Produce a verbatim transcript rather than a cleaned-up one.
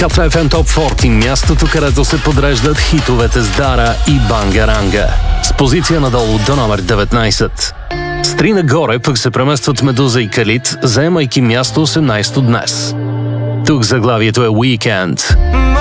Катра еф ем Топ сорок, мястото, където се подреждат хитовете с Дара и Бангаранга. С позиция надолу до номер деветнайсет. С три нагоре пък се преместват Медуза и Калид, заемайки място осемнайсето днес. Тук заглавието е Weekend.